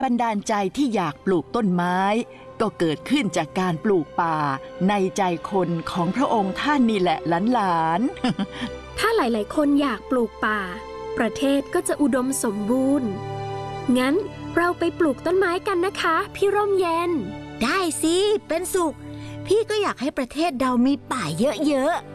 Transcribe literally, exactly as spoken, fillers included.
บันดาลใจที่อยากปลูกต้นไม้ก็เกิดขึ้นจากการปลูกป่าในใจคนของพระองค์ท่านนี่แหละหลานๆถ้าหลายๆคนอยากปลูกป่าประเทศก็จะอุดมสมบูรณ์งั้นเราไปปลูกต้นไม้กันนะคะพี่ร่มเย็นได้สิเป็นสุขพี่ก็อยากให้ประเทศเรามีป่าเยอะๆ